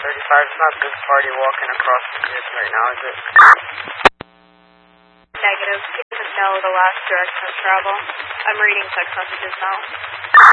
It's not this party walking across the bridge right now, is it? Negative. Give us know the last direction of travel. I'm reading text messages now.